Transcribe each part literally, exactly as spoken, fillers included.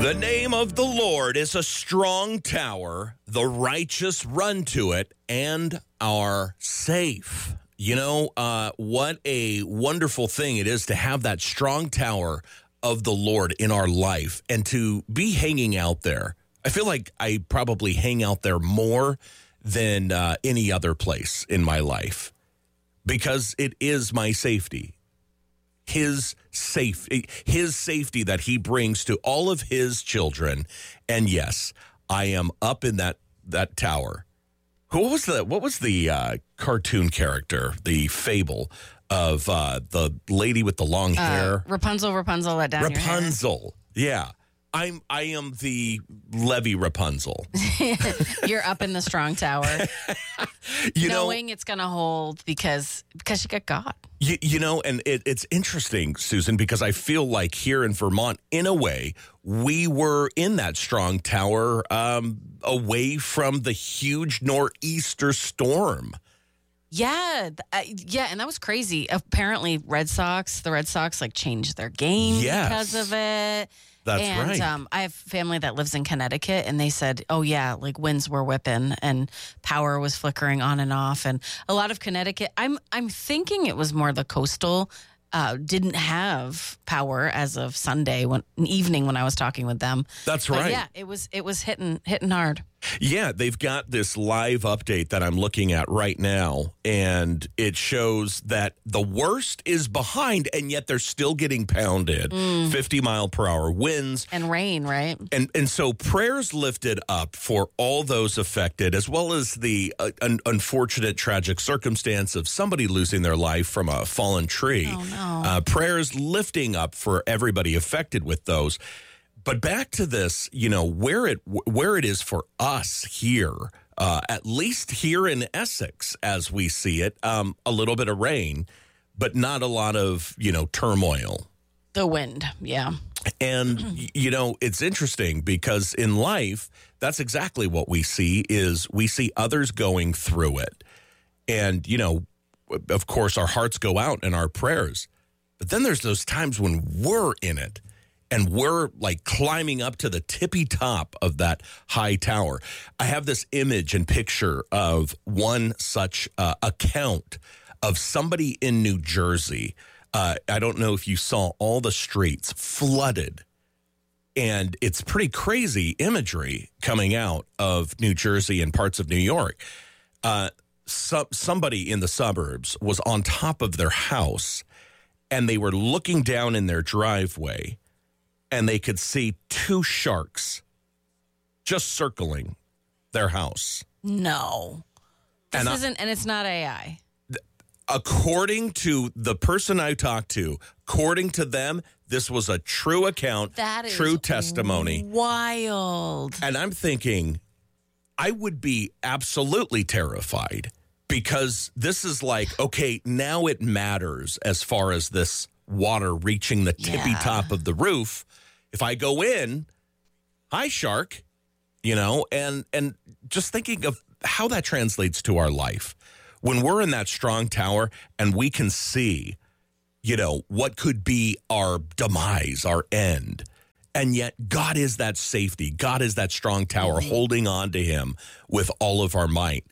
The name of the Lord is a strong tower. The righteous run to it and are safe. You know, uh, what a wonderful thing it is to have that strong tower of the Lord in our life and to be hanging out there. I feel like I probably hang out there more than uh, any other place in my life because it is my safety. His safe, his safety that he brings to all of his children. And yes, I am up in that, that tower. What was the, what was the uh, cartoon character, the fable of uh, the lady with the long hair? Uh, Rapunzel, Rapunzel, let down Rapunzel. Your hair. Yeah. I'm, I am the Levy Rapunzel. You're up in the strong tower. you knowing know, it's going to hold because, because you got God. You, you know, and it, it's interesting, Susan, because I feel like here in Vermont, in a way, we were in that strong tower um, away from the huge nor'easter storm. Yeah, uh, yeah, and that was crazy. Apparently, Red Sox, the Red Sox, like changed their game Yes. because of it. That's and, right. Um, I have family that lives in Connecticut, and they said, "Oh yeah, like winds were whipping and power was flickering on and off." And a lot of Connecticut, I'm I'm thinking it was more the coastal, uh, didn't have power as of Sunday when evening when I was talking with them. That's But right. yeah, it was it was hitting hitting hard. Yeah, they've got this live update that I'm looking at right now, and it shows that the worst is behind, and yet they're still getting pounded. Mm. fifty mile per hour winds. And rain, right? And and so prayers lifted up for all those affected, as well as the uh, un- unfortunate, tragic circumstance of somebody losing their life from a fallen tree. Oh, no. Uh, prayers lifting up for everybody affected with those. But back to this, you know, where it where it is for us here, uh, at least here in Essex, as we see it, um, a little bit of rain, but not a lot of, you know, turmoil. The wind, yeah. And, you know, it's interesting because in life, that's exactly what we see is we see others going through it. And, you know, of course, our hearts go out in our prayers. But then there's those times when we're in it. And we're like climbing up to the tippy top of that high tower. I have this image and picture of one such uh, account of somebody in New Jersey. Uh, I don't know if you saw all the streets flooded. And it's pretty crazy imagery coming out of New Jersey and parts of New York. Uh, so, somebody in the suburbs was on top of their house, and they were looking down in their driveway. And they could see two sharks just circling their house. No. This And I- isn't, and it's not A I. According to the person I talked to, according to them, this was a true account, That is true testimony. Wild. And I'm thinking, I would be absolutely terrified because this is like, okay, now it matters as far as this water reaching the tippy Yeah. top of the roof. If I go in, hi, shark, you know, and and just thinking of how that translates to our life. When we're in that strong tower and we can see, you know, what could be our demise, our end. And yet God is that safety. God is that strong tower, mm-hmm. holding on to him with all of our might.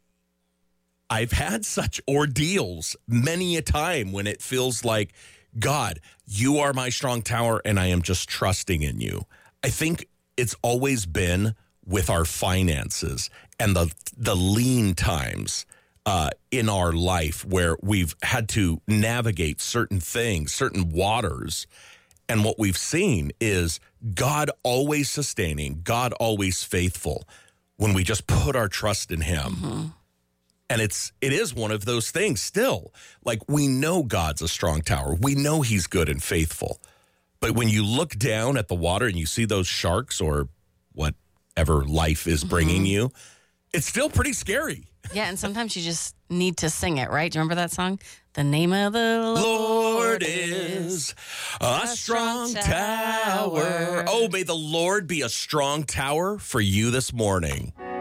I've had such ordeals many a time when it feels like, God, you are my strong tower, and I am just trusting in you. I think it's always been with our finances and the the lean times uh, in our life where we've had to navigate certain things, certain waters. And what we've seen is God always sustaining, God always faithful when we just put our trust in him. Mm-hmm. And it's it is one of those things still. Like, we know God's a strong tower. We know he's good and faithful. But when you look down at the water and you see those sharks or whatever life is bringing mm-hmm. you, it's still pretty scary. Yeah, and sometimes you just need to sing it, right? Do you remember that song? The name of the Lord, Lord is a strong tower. Oh, may the Lord be a strong tower for you this morning.